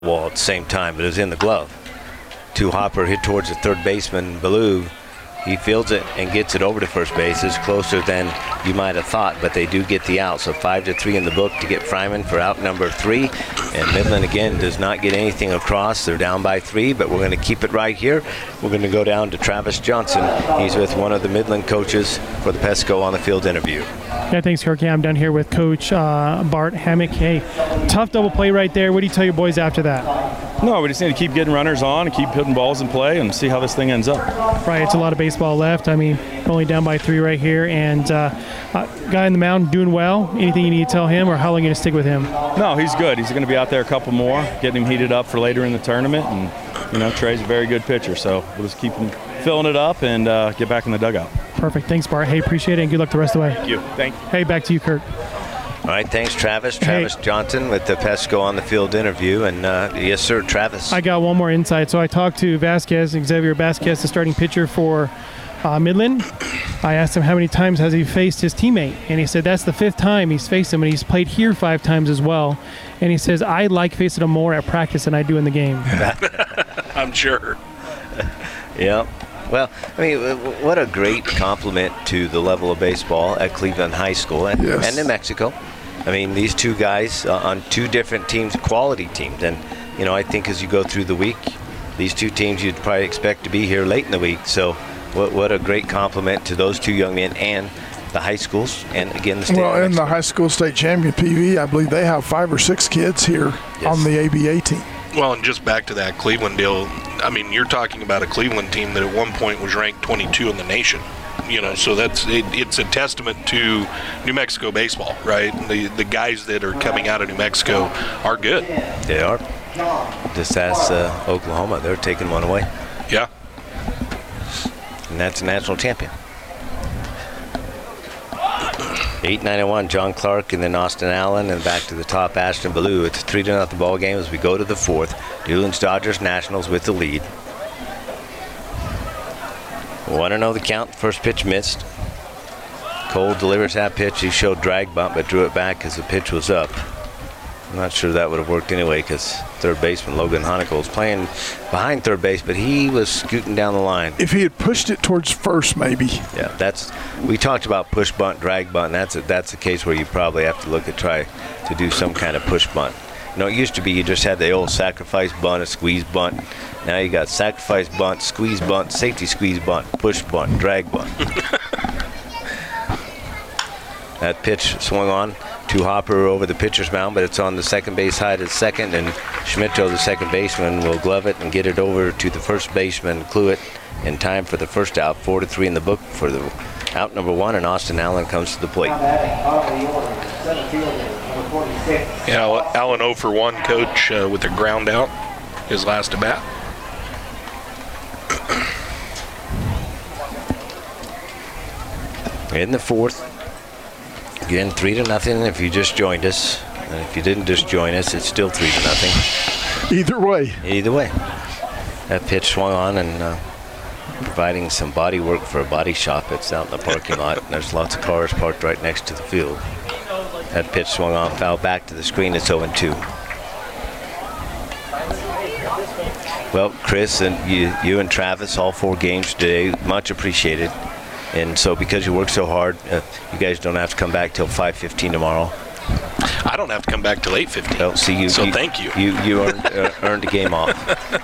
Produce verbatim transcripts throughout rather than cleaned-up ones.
wall at the same time, but it was in the glove. Two hopper hit towards the third baseman, Ballou. He fields it and gets it over to first base. It's closer than you might have thought, but they do get the out. So five to three in the book to get Fryman for out number three. And Midland, again, does not get anything across. They're down by three, but we're going to keep it right here. We're going to go down to Travis Johnson. He's with one of the Midland coaches for the Pesco on the Field interview. Yeah, thanks, Kirk. Yeah, I'm down here with Coach uh, Bart Hammock. Hey, tough double play right there. What do you tell your boys after that? No, we just need to keep getting runners on and keep putting balls in play and see how this thing ends up. Right, it's a lot of baseball left. I mean, only down by three right here. And uh, uh, guy in the mound doing well. Anything you need to tell him, or how long are you going to stick with him? No, he's good. He's going to be out there a couple more, getting him heated up for later in the tournament. And, you know, Trey's a very good pitcher, so we'll just keep him filling it up and uh, get back in the dugout. Perfect. Thanks, Bart. Hey, appreciate it, and good luck the rest of the way. Thank you. Thank you. Hey, back to you, Kurt. All right, thanks, Travis. Travis Hey. Johnson with the Pesco on the Field interview. And uh, yes, sir, Travis. I got one more insight. So I talked to Vasquez, Xavier Vasquez, the starting pitcher for uh, Midland. I asked him how many times has he faced his teammate, and he said that's the fifth time he's faced him, and he's played here five times as well. And he says, I like facing him more at practice than I do in the game. I'm sure. Yeah. Well, I mean, w- what a great compliment to the level of baseball at Cleveland High School and, Yes. and New Mexico. I mean, these two guys uh, on two different teams, quality teams. And, you know, I think as you go through the week, these two teams you'd probably expect to be here late in the week. So what what a great compliment to those two young men and the high schools and, again, the state Well, of and the Mexico. high school state champion P V, I believe they have five or six kids here Yes. on the A B A team. Well, and just back to that Cleveland deal, I mean, you're talking about a Cleveland team that at one point was ranked twenty-two in the nation. You know, so that's it, it's a testament to New Mexico baseball, right? The the guys that are coming out of New Mexico are good. They are. Just ask uh, Oklahoma. They're taking one away. Yeah. And that's a national champion. eight ninety-one, John Clark, and then Austin Allen, and back to the top, Ashton Ballou. It's a three to nothing ball game as we go to the fourth. Newlands Dodgers Nationals with the lead. one and oh the count. First pitch missed. Cole delivers that pitch. He showed drag bunt, but drew it back as the pitch was up. I'm not sure that would have worked anyway because third baseman Logan Honeckle was playing behind third base, but he was scooting down the line. If he had pushed it towards first, maybe. Yeah, that's we talked about push bunt, drag bunt. And that's a, that's a case where you probably have to look at try to do some kind of push bunt. You know, it used to be you just had the old sacrifice bunt, a squeeze bunt. Now you got sacrifice bunt, squeeze bunt, safety squeeze bunt, push bunt, drag bunt. That pitch swung on to Hopper over the pitcher's mound, but it's on the second base side at second, and Schmidto, the second baseman, will glove it and get it over to the first baseman, Cluett, in time for the first out. Four to three in the book for the out number one, and Austin Allen comes to the plate. Yeah, Allen oh for one, coach, uh, with a ground out, his last at bat. In the fourth, again, three to nothing if you just joined us. And if you didn't just join us, it's still three to nothing. Either way. Either way. That pitch swung on and uh, providing some body work for a body shop. It's out in the parking lot. And there's lots of cars parked right next to the field. That pitch swung on, foul back to the screen. It's oh and two. Well, Chris, and you, you and Travis, all four games today, much appreciated. And so because you work so hard, uh, you guys don't have to come back till five fifteen tomorrow. I don't have to come back till eight fifteen. Well, see, you, so you, thank you. You, you earned, uh, earned a game off.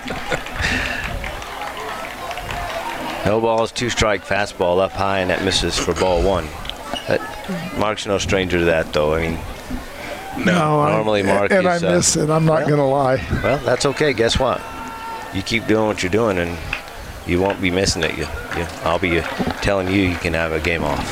No balls, two strike, fastball up high, and that misses for ball one. That, Mark's no stranger to that, though. I mean, No, I- Normally, Mark And is, I uh, miss it. I'm not well- going to lie. well, that's okay. Guess what? You keep doing what you're doing, and you won't be missing it. You, you, I'll be uh, telling you you can have a game off.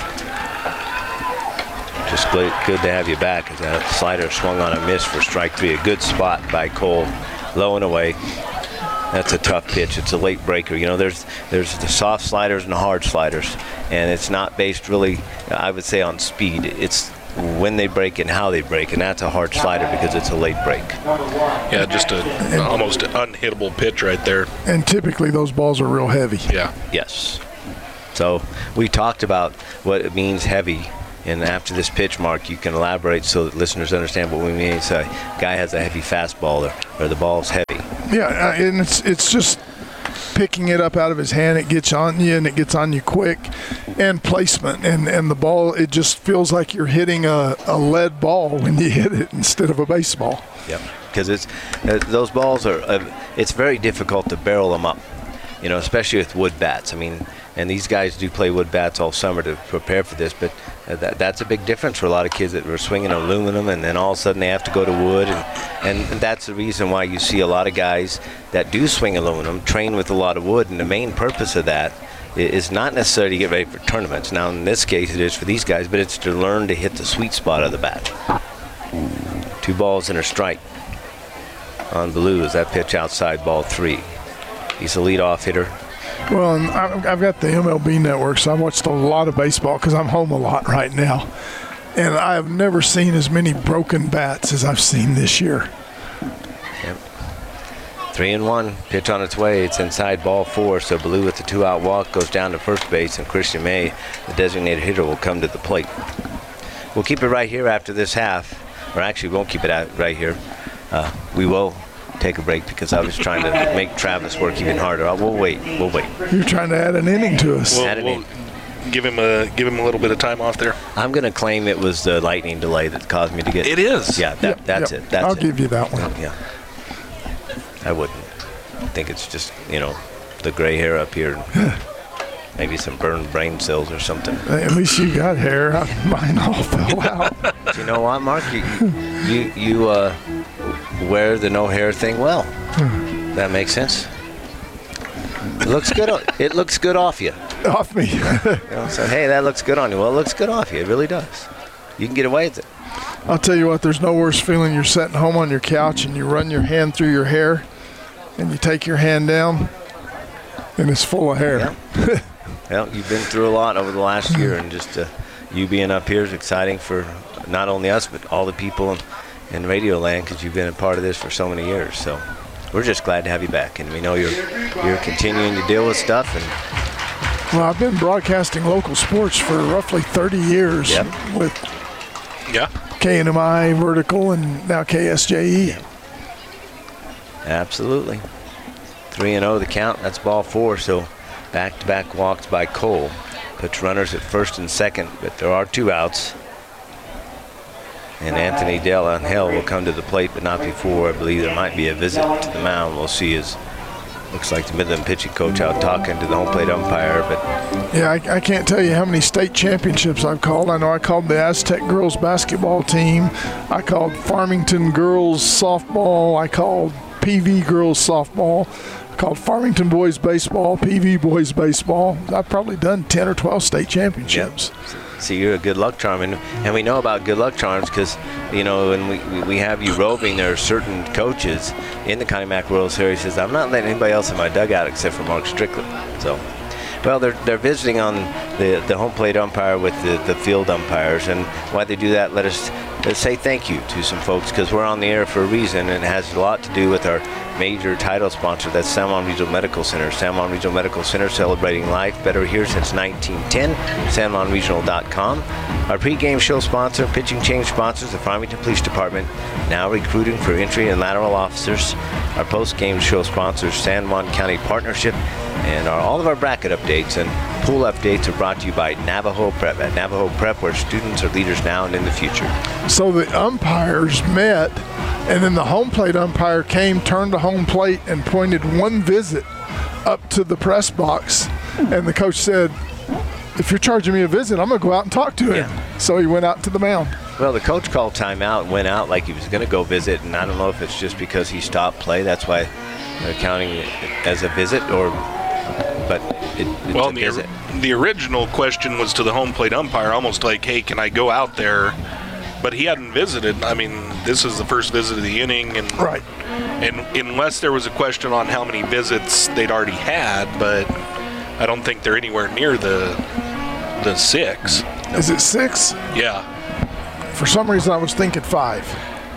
Just good, good to have you back. As that slider swung on a miss for strike three. A good spot by Cole, low and away. That's a tough pitch. It's a late breaker. You know, there's there's the soft sliders and the hard sliders, and it's not based really, I would say, on speed. It's when they break and how they break, and that's a hard slider because it's a late break. Yeah, just a almost unhittable pitch right there. And typically those balls are real heavy. Yeah. Yes. So we talked about what it means heavy And after this pitch, Mark, you can elaborate so that listeners understand what we mean. So, a guy has a heavy fastball, or, or the ball's heavy. Yeah, uh, and it's it's just picking it up out of his hand. It gets on you, and it gets on you quick. And placement, and, and the ball, it just feels like you're hitting a, a lead ball when you hit it instead of a baseball. Yep, because it's uh, those balls are. Uh, it's very difficult to barrel them up, you know, especially with wood bats. I mean, and these guys do play wood bats all summer to prepare for this, but uh, that, that's a big difference for a lot of kids that were swinging aluminum, and then all of a sudden they have to go to wood, and, and that's the reason why you see a lot of guys that do swing aluminum train with a lot of wood, and the main purpose of that is not necessarily to get ready for tournaments. Now, in this case, it is for these guys, but it's to learn to hit the sweet spot of the bat. Two balls and a strike on Blue as that pitch outside, ball three. He's a leadoff hitter. Well, and I- I've got the M L B network, so I've watched a lot of baseball because I'm home a lot right now. And I have never seen as many broken bats as I've seen this year. Yep. Three and one, pitch on its way. It's inside, ball four. So Blue with the two-out walk goes down to first base, and Christian May, the designated hitter, will come to the plate. We'll keep it right here after this half, or actually, we won't keep it out right here. Uh, we will take a break because I was trying to make Travis work even harder. Uh, We'll wait. We'll wait. You're trying to add an inning to us. We'll, Add an we'll give him a give him a little bit of time off there. I'm going to claim it was the lightning delay that caused me to get. It is. Yeah, that, Yep, that's yep. it. That's I'll it. give you that one. Yeah. I wouldn't. I think it's just, you know, the gray hair up here. Maybe some burned brain cells or something. At least you got hair. Mine all fell out. You know what, Mark? You you, you uh, wear the no hair thing well. That makes sense. It looks good. o- It looks good off you. Off me. You know, so hey, that looks good on you. Well, it looks good off you. It really does. You can get away with it. I'll tell you what, there's no worse feeling. You're sitting home on your couch and you run your hand through your hair and you take your hand down and it's full of hair. Yeah. Well, you've been through a lot over the last year, and just uh, you being up here is exciting for not only us, but all the people in, in Radio Land, because you've been a part of this for so many years. So we're just glad to have you back, and we know you're you're continuing to deal with stuff. And Well, I've been broadcasting local sports for roughly thirty years Yep. with Yeah. K N M I, Vertical, and now K S J E. absolutely, three and zero the count. That's ball four. So back-to-back walks by Cole. Puts runners at first and second, but there are two outs. And Anthony Del Angel will come to the plate, but not before. I believe there might be a visit to the mound. We'll see. As looks like the Midland pitching coach out talking to the home plate umpire, but Yeah, I, I can't tell you how many state championships I've called. I know I called the Aztec girls basketball team. I called Farmington girls softball. I called P V girls softball. I called Farmington boys baseball, P V boys baseball. I've probably done ten or twelve state championships. see, you're a good luck charm, and, and we know about good luck charms because, you know, when we, we- we have you roving, there are certain coaches in the Connie Mack World Series says, I'm not letting anybody else in my dugout except for Mark Strickland. So, well, they're they're visiting on the, the home plate umpire with the, the field umpires, and why they do that, let us let's say thank you to some folks, because we're on the air for a reason, and it has a lot to do with our major title sponsor, that's San Juan Regional Medical Center. San Juan Regional Medical Center, celebrating life better here since nineteen ten. san juan regional dot com. Our pregame show sponsor, pitching change sponsors, the Farmington Police Department, now recruiting for entry and lateral officers. Our postgame show sponsors, San Juan County Partnership, and our, all of our bracket updates and pool updates are brought to you by Navajo Prep. At Navajo Prep, where students are leaders now and in the future. So the umpires met, and then the home plate umpire came, turned to home plate, and pointed one visit up to the press box. And the coach said, if you're charging me a visit, I'm going to go out and talk to him. Yeah. So he went out to the mound. Well, the coach called timeout and went out like he was going to go visit, and I don't know if it's just because he stopped play. That's why they're counting it as a visit, or but it, it's Well, a the, visit. the original question was to the home plate umpire, almost like, hey, can I go out there? But he hadn't visited. I mean, this is the first visit of the inning, and Right. and unless there was a question on how many visits they'd already had, but I don't think they're anywhere near the the six. Is it six? Yeah. For some reason, I was thinking five.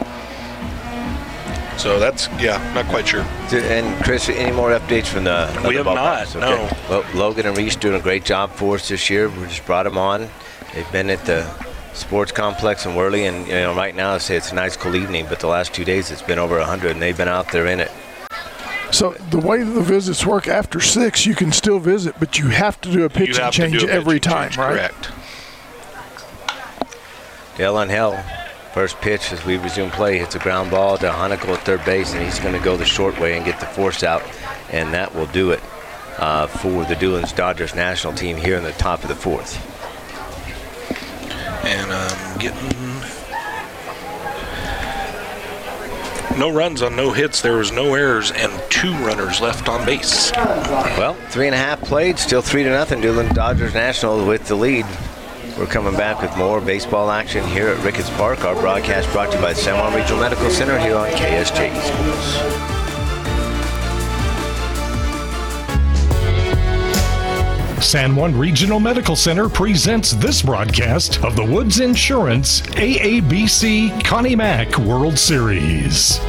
So that's, yeah, not quite sure. And Chris, any more updates from the other We have ballparks? not, no. Well, Logan and Reese doing a great job for us this year. We just brought them on. They've been at the sports complex in Worley, and you know, right now I say it's a nice cool evening, but the last two days it's been over one hundred, and they've been out there in it. So the way the visits work, after six, you can still visit, but you have to do a pitch You and have to change do a every pitching time, change, right? Correct. Dale Unhell, first pitch as we resume play, hits a ground ball to Honicle at third base, and he's going to go the short way and get the force out, and that will do it uh, for the Doolin's Dodgers national team here in the top of the fourth. And um, getting no runs on no hits. There was no errors and two runners left on base. Well, three and a half played, still three to nothing. Doolin's Dodgers national with the lead. We're coming back with more baseball action here at Ricketts Park. Our broadcast brought to you by the San Juan Regional Medical Center here on K S J E Sports. San Juan Regional Medical Center presents this broadcast of the Woods Insurance A A B C Connie Mack World Series.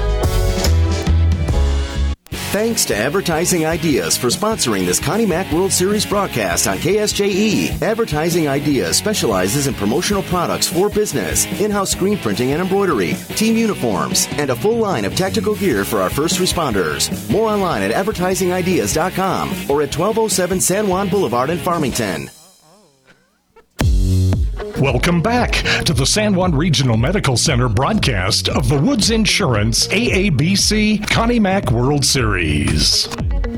Thanks to Advertising Ideas for sponsoring this Connie Mack World Series broadcast on K S J E. Advertising Ideas specializes in promotional products for business, in-house screen printing and embroidery, team uniforms, and a full line of tactical gear for our first responders. More online at advertising ideas dot com or at twelve oh seven San Juan Boulevard in Farmington. Welcome back to the San Juan Regional Medical Center broadcast of the Woods Insurance A A B C Connie Mack World Series.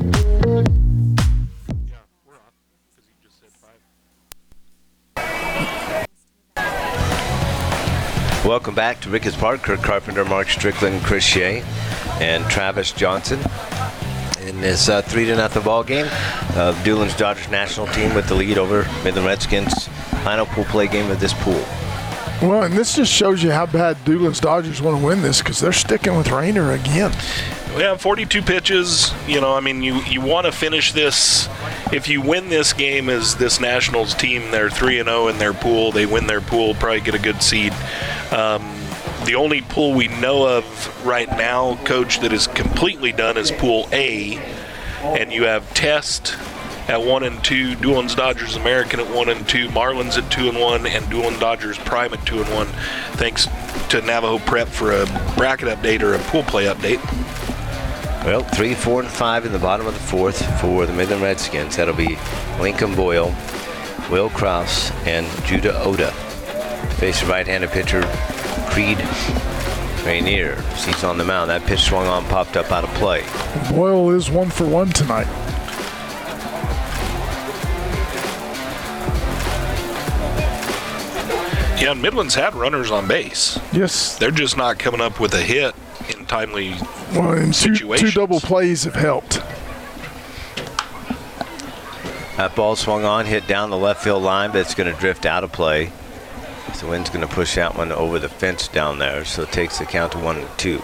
Welcome back to Ricketts Park. Kirk Carpenter, Mark Strickland, Chris Shea, and Travis Johnson in this uh, three to nothing ball game. Uh, Doolin's Dodgers national team with the lead over Midland Redskins. Final pool play game of this pool. Well, and this just shows you how bad Doolin's Dodgers want to win this, because they're sticking with Rayner again. We have forty-two pitches. You know, I mean, you, you want to finish this. If you win this game as this Nationals team, they're three and oh in their pool. They win their pool, probably get a good seed. Um, the only pool we know of right now, Coach, that is completely done is Pool A. And you have Test at one and two, Doolin's Dodgers American at one and two, Marlins at two and one, and Doolin Dodgers Prime at two and one. Thanks to Navajo Prep for a bracket update or a pool play update. Well, three, four, and five in the bottom of the fourth for the Midland Redskins. That'll be Lincoln Boyle, Will Krause, and Judah Oda. Face the right-handed pitcher, Creed Rainier. He's on the mound. That pitch swung on, popped up out of play. Boyle is one for one tonight. Yeah, and Midland's had runners on base. Yes. They're just not coming up with a hit in timely Well, and two, situations. two double plays have helped. That ball swung on, hit down the left field line, but it's going to drift out of play. So the wind's going to push that one over the fence down there, so it takes the count to one and two.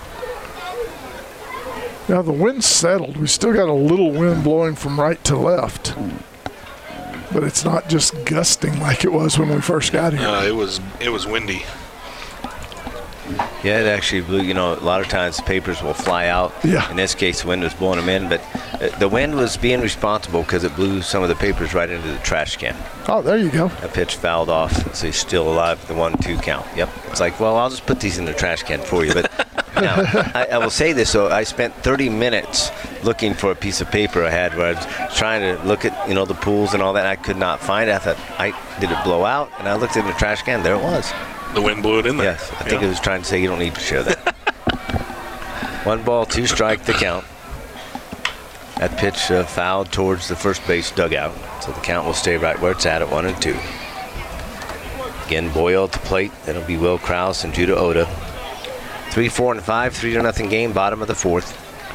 Now the wind's settled. We still got a little wind blowing from right to left. But it's not just gusting like it was when we first got here. Uh, it was it was windy. Yeah, it actually blew. You know, a lot of times papers will fly out. Yeah. In this case, the wind was blowing them in, but uh, the wind was being responsible because it blew some of the papers right into the trash can. Oh, there you go. That pitch fouled off, so he's still alive. The one-two count. Yep. It's like, well, I'll just put these in the trash can for you. But now, I, I will say this though: I spent thirty minutes looking for a piece of paper I had where I was trying to look at, you know, the pools and all that. I could not find it. I thought, I did it blow out? And I looked in the trash can. There it was. The wind blew it in there. Yes, I think Yeah. it was trying to say you don't need to share that. One ball, two strike, the count. That pitch uh, fouled towards the first base dugout, so the count will stay right where it's at at one and two. Again, Boyle at the plate. That'll be Will Krause and Judah Oda. Three, four, and five, three to nothing game, bottom of the fourth.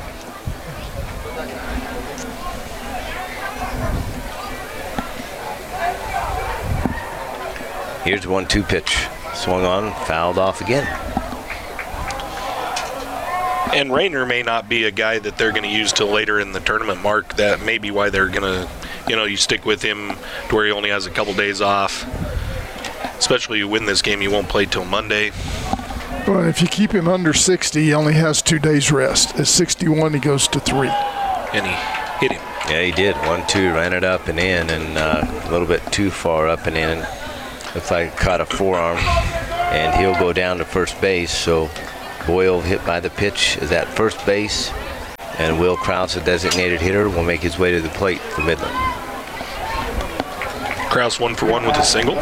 Here's the one two pitch. Swung on, fouled off again. And Rayner may not be a guy that they're going to use till later in the tournament, Mark. That may be why they're going to, you know, you stick with him to where he only has a couple days off. Especially you win this game, you won't play till Monday. Well, if you keep him under sixty, he only has two days rest. At sixty-one, he goes to three. And he hit him. Yeah, he did. One two, ran it up and in, and uh, a little bit too far up and in. Looks like caught a forearm, and he'll go down to first base. So Boyle, hit by the pitch, is at first base, and Will Krause, a designated hitter, will make his way to the plate for Midland. Krause one for one with a single.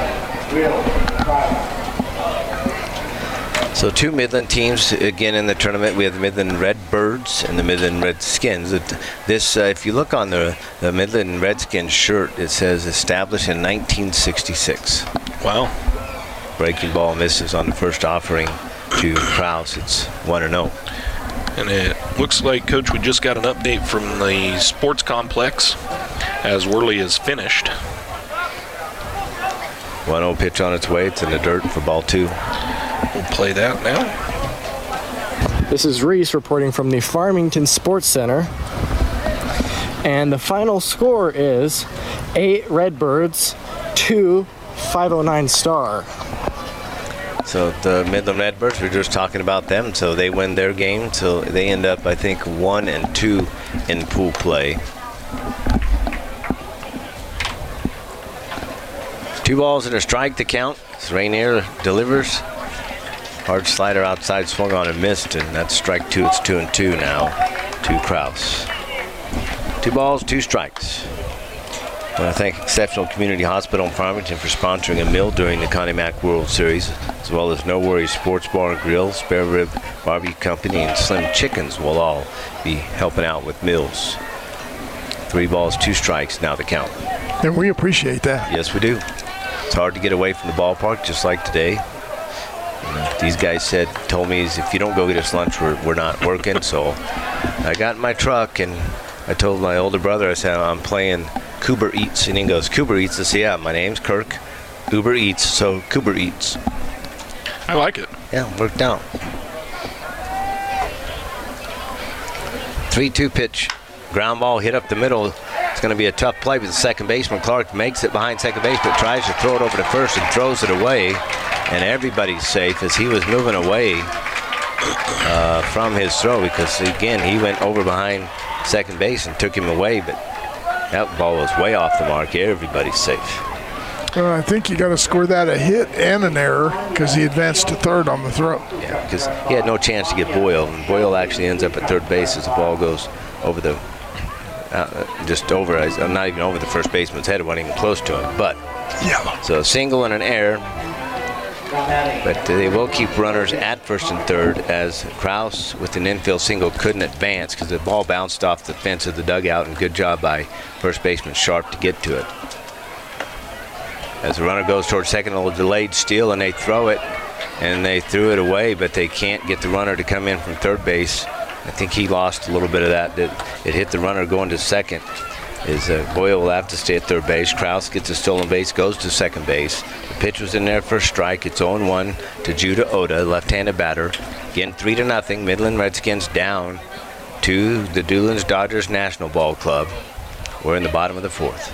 So two Midland teams again in the tournament. We have the Midland Redbirds and the Midland Redskins. This, uh, if you look on the, the Midland Redskins shirt, it says established in nineteen sixty-six. Wow. Breaking ball misses on the first offering to Krause. It's one and oh. And it looks like, Coach, we just got an update from the sports complex as Worley is finished. one oh pitch on its way. It's in the dirt for ball two. We'll play that now. This is Reese reporting from the Farmington Sports Center. And the final score is eight Redbirds, two five oh nine Star. So the Midland Redbirds, we were just talking about them. So they win their game. So they end up, I think, one and two in pool play. Two balls and a strike to count. As Rainier delivers. Hard slider outside, swung on and missed, and that's strike two. It's two and two now to Krause. Two balls, two strikes. I want to thank Exceptional Community Hospital in Farmington for sponsoring a meal during the Connie Mack World Series, as well as No Worries Sports Bar and Grill, Spare Rib Barbecue Company, and Slim Chickens will all be helping out with meals. Three balls, two strikes, now the count. And we appreciate that. Yes, we do. It's hard to get away from the ballpark, just like today. You know, these guys said, told me, if you don't go get us lunch, we're, we're not working. So I got in my truck and I told my older brother, I said, I'm playing Coober Eats. And he goes, Coober Eats? I said, yeah, my name's Kirk. Uber Eats, so Coober Eats. I like it. Yeah, worked out. three two pitch. Ground ball hit up the middle. It's going to be a tough play, but the second baseman, Clark, makes it behind second base, but tries to throw it over to first and throws it away. And everybody's safe as he was moving away uh, from his throw, because, again, he went over behind second base and took him away, but that ball was way off the mark. Everybody's safe. Well, I think you got to score that a hit and an error because he advanced to third on the throw. Yeah, because he had no chance to get Boyle, and Boyle actually ends up at third base as the ball goes over the, uh, just over, I'm not even over the first baseman's head, it wasn't even close to him, but. Yeah. So a single and an error. But they will keep runners at first and third as Krause with an infield single couldn't advance because the ball bounced off the fence of the dugout, and good job by first baseman Sharp to get to it. As the runner goes towards second, a little delayed steal, and they throw it, and they threw it away, but they can't get the runner to come in from third base. I think he lost a little bit of that. It, it hit the runner going to second. Is uh, Boyle will have to stay at third base. Krause gets a stolen base, goes to second base. The pitch was in there for a strike. It's oh one to Judah Oda, left-handed batter. Again, three to nothing. Midland Redskins down to the Doolin's Dodgers National Ball Club. We're in the bottom of the fourth.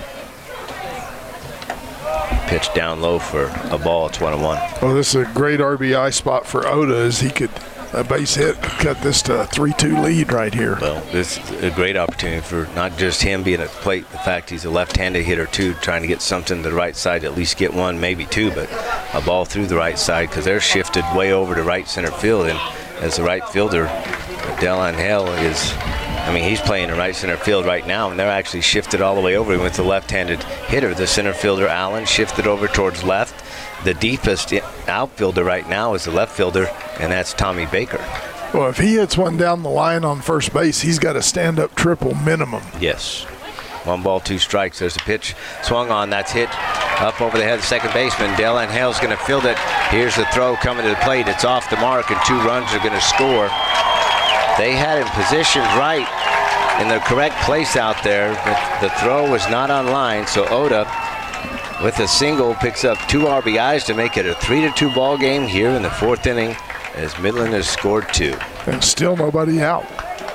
Pitch down low for a ball. It's one and one. Well, this is a great R B I spot for Oda as he could, a base hit could cut this to a three two lead right here. Well, this is a great opportunity for not just him being at the plate, the fact he's a left-handed hitter too, trying to get something to the right side, at least get one, maybe two, but a ball through the right side because they're shifted way over to right center field, and as the right fielder, Delon Hale is, I mean, he's playing in right center field right now, and they're actually shifted all the way over with the left-handed hitter. The center fielder, Allen, shifted over towards left. The deepest outfielder right now is the left fielder, and that's Tommy Baker. Well, if he hits one down the line on first base, he's got a stand-up triple minimum. Yes. One ball, two strikes. There's a pitch swung on. That's hit up over the head of the second baseman. Delon Hale's going to field it. Here's the throw coming to the plate. It's off the mark, and two runs are going to score. They had him positioned right in the correct place out there, but the throw was not on line, so Oda, with a single, picks up two R B Is to make it a three to two ball game here in the fourth inning as Midland has scored two. And still nobody out.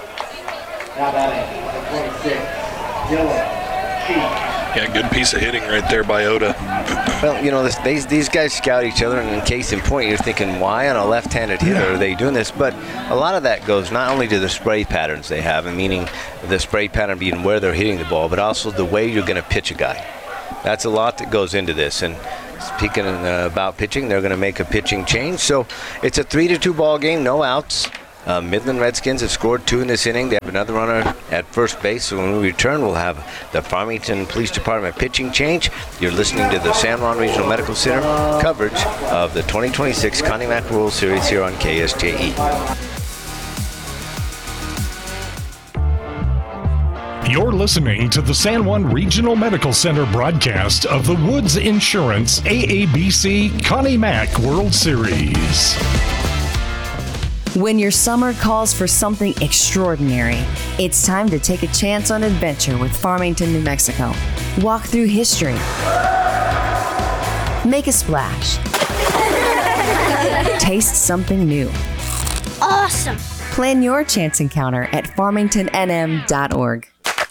Yeah, good piece of hitting right there by Oda. Well, you know, this, these, these guys scout each other, and in case in point, you're thinking, why on a left-handed hitter are they doing this? But a lot of that goes not only to the spray patterns they have, and meaning the spray pattern being where they're hitting the ball, but also the way you're going to pitch a guy. That's a lot that goes into this. And Speaking uh, about pitching, they're going to make a pitching change. So it's a three to two ball game, no outs. Uh, Midland Redskins have scored two in this inning. They have another runner at first base. So when we return, we'll have the Farmington Police Department pitching change. You're listening to the San Juan Regional Medical Center coverage of the twenty twenty-six Connie Mack World Series here on K S J E. You're listening to the San Juan Regional Medical Center broadcast of the Woods Insurance A A B C Connie Mack World Series. When your summer calls for something extraordinary, it's time to take a chance on adventure with Farmington, New Mexico. Walk through history. Make a splash. Taste something new. Awesome! Plan your chance encounter at farmington n m dot org.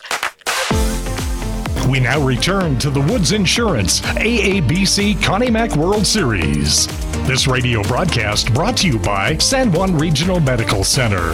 We now return to the Woods Insurance A A B C Connie Mack World Series. This radio broadcast brought to you by San Juan Regional Medical Center.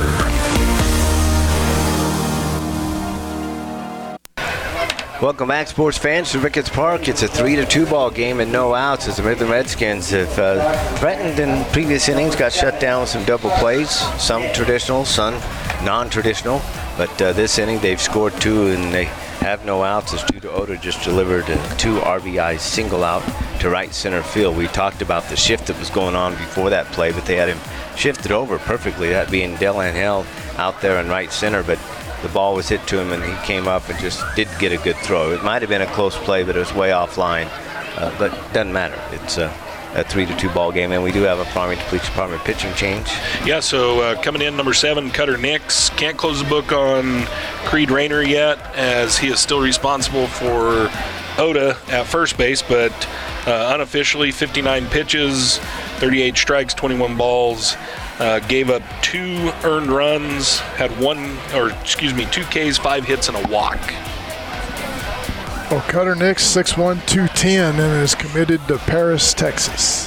Welcome back, sports fans, to Ricketts Park. It's a three to two ball game and no outs as the Midland Redskins have uh, threatened in previous innings, got shut down with some double plays, some traditional, some non-traditional. But uh, this inning they've scored two and they have no outs as Judah Oda just delivered a two R B I single out to right center field. We talked about the shift that was going on before that play, but they had him shifted over perfectly, that being Del Angel out there in right center, but the ball was hit to him and he came up and just didn't get a good throw. It might have been a close play, but it was way offline. Uh, but doesn't matter. It's uh, a three to two ball game, and we do have a Farmington Police Department pitching change. Yeah, so uh, coming in, number seven, Cutter Nix. Can't close the book on Creed Rayner yet, as he is still responsible for Oda at first base, but uh, unofficially fifty-nine pitches, thirty-eight strikes, twenty-one balls. Uh, gave up two earned runs, had one, or excuse me, two Ks, five hits, and a walk. Well, Cutter Nix, six one, two ten, and is committed to Paris, Texas.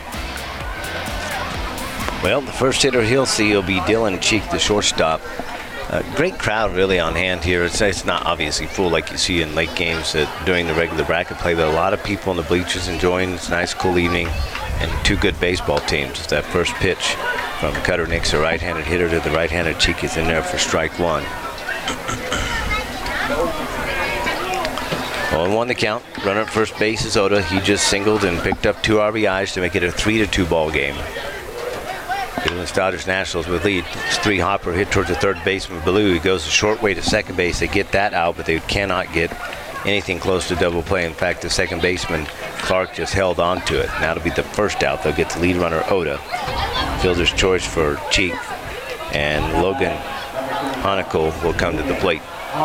Well, the first hitter he'll see will be Dylan Cheek, the shortstop. Uh, great crowd really on hand here. It's, it's not obviously full like you see in late games uh, during the regular bracket play, but a lot of people in the bleachers enjoying this nice, cool evening, and two good baseball teams. That first pitch from Cutter Nix, a right-handed hitter, to the right-handed Cheek, is in there for strike one. oh and one the count. Runner at first base is Oda. He just singled and picked up two R B Is to make it a three to two ball game. Midland Dodgers Nationals with lead. It's three hopper hit towards the third baseman, Ballou. He goes a short way to second base. They get that out, but they cannot get anything close to double play. In fact, the second baseman, Clark, just held on to it. Now it'll be the first out. They'll get the lead runner, Oda. Fielder's choice for Cheek, and Logan Honicle will come to the plate.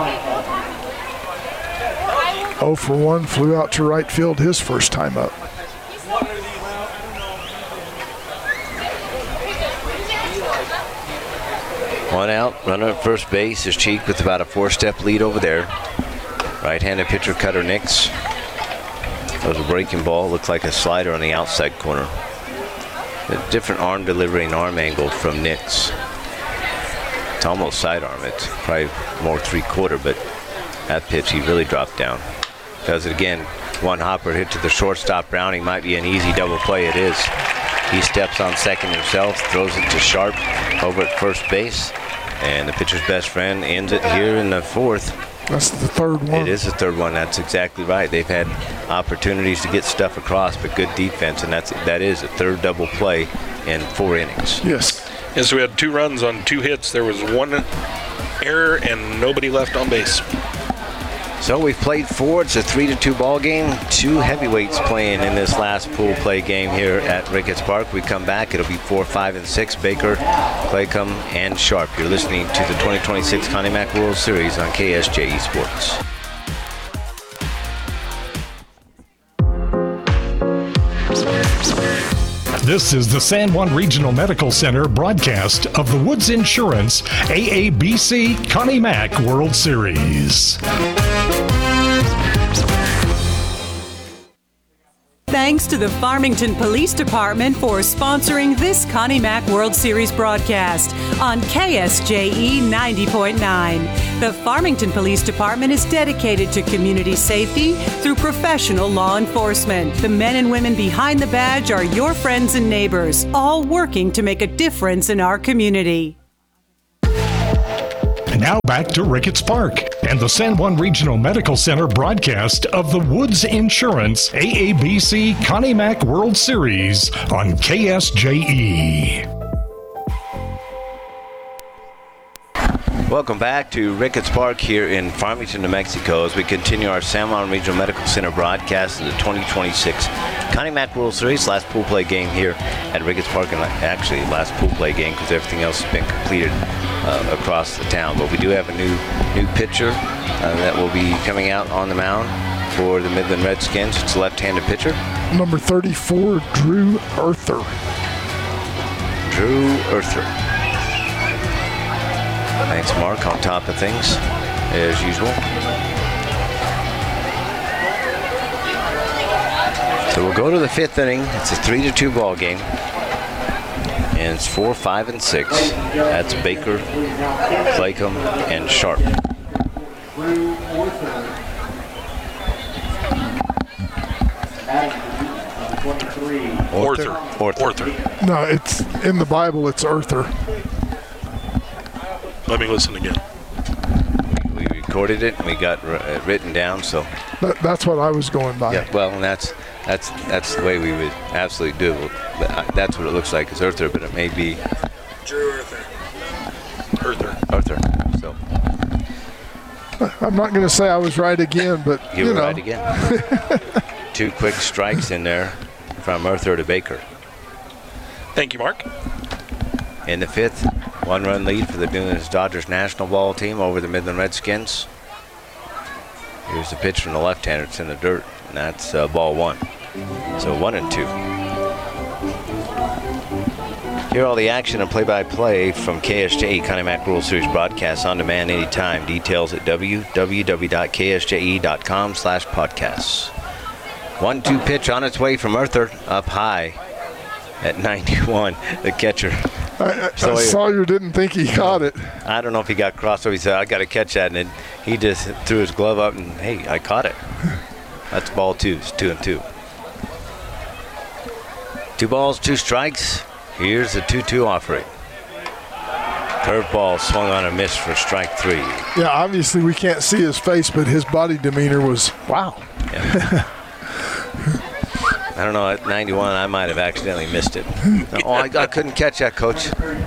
oh for one, flew out to right field his first time up. One out, runner at first base is Cheek with about a four-step lead over there. Right-handed pitcher Cutter Nix. That was a breaking ball, looked like a slider on the outside corner. A different arm delivery and arm angle from Nix. It's almost sidearm. It's probably more three-quarter, but that pitch he really dropped down. Does it again. One hopper hit to the shortstop. Browning might be an easy double play. It is. He steps on second himself, throws it to Sharp over at first base, and the pitcher's best friend ends it here in the fourth. That's the third one. It is the third one. That's exactly right. They've had opportunities to get stuff across, but good defense, and that's that is a third double play in four innings. Yes. Yes, so we had two runs on two hits. There was one error and nobody left on base. So we've played four. It's a three to two ball game. Two heavyweights playing in this last pool play game here at Ricketts Park. We come back. It'll be four, five, and six. Baker, Claycomb, and Sharp. You're listening to the twenty twenty-six Connie Mack World Series on K S J E Sports. This is the San Juan Regional Medical Center broadcast of the Woods Insurance A A B C Connie Mack World Series. Thanks to the Farmington Police Department for sponsoring this Connie Mack World Series broadcast on K S J E ninety point nine. The Farmington Police Department is dedicated to community safety through professional law enforcement. The men and women behind the badge are your friends and neighbors, all working to make a difference in our community. Now back to Ricketts Park and the San Juan Regional Medical Center broadcast of the Woods Insurance A A B C Connie Mack World Series on K S J E. Welcome back to Ricketts Park here in Farmington, New Mexico, as we continue our San Juan Regional Medical Center broadcast of the twenty twenty-six Connie Mack World Series. Last pool play game here at Ricketts Park, and actually last pool play game because everything else has been completed uh, across the town. But we do have a new new pitcher uh, that will be coming out on the mound for the Midland Redskins. It's a left-handed pitcher. Number thirty-four, Drew Earther. Drew Earther. Thanks, Mark, on top of things, as usual. So we'll go to the fifth inning. It's a three to two ball game. And it's four, five, and six. That's Baker, Claycomb, and Sharp. Orther. Orther. Orther. No, it's in the Bible, it's Earther. Let me listen again. We recorded it and we got uh, written down, so. That, that's what I was going by. Yeah, well, and that's that's that's the way we would absolutely do it. That's what it looks like, is Earther, but it may be Drew Earther. Earther. Arthur. So I'm not going to say I was right again, but you, you were know. right again. Two quick strikes in there from Earther to Baker. Thank you, Mark. In the fifth, one-run lead for the Dunes Dodgers national ball team over the Midland Redskins. Here's the pitch from the left-hander. It's in the dirt, and that's uh, ball one. So one and two. Hear all the action and play-by-play from K S J E Connie Mack World Series broadcasts on demand anytime. Details at w w w dot k s j e dot com slash podcasts. one two pitch on its way from Earther, up high at ninety-one. The catcher. I, I, I Sawyer didn't think he caught it. I don't know if he got crossed over. He said, I got to catch that. And then he just threw his glove up and, hey, I caught it. That's ball two. It's two and two. Two balls, two strikes. Here's the two two offering. Curveball swung on a miss for strike three. Yeah, obviously we can't see his face, but his body demeanor was, wow. Yeah. I don't know, at ninety-one, I might have accidentally missed it. Oh, I, I couldn't catch that, Coach.